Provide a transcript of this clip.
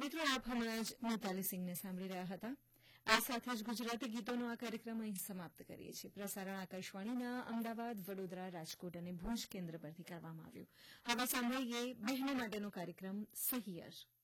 મિત્રો, આપ હમણાં જ મિતાલી સિંહને સાંભળી રહ્યા હતા. આ સાથે જ ગુજરાતી ગીતોનો આ કાર્યક્રમ અહીં સમાપ્ત કરીએ છીએ. પ્રસારણ આકાશવાણીના અમદાવાદ, વડોદરા, રાજકોટ અને ભુજ કેન્દ્ર પરથી કરવામાં આવ્યું. હવે સાંભળીએ બહેનો માટેનો કાર્યક્રમ સહિયર.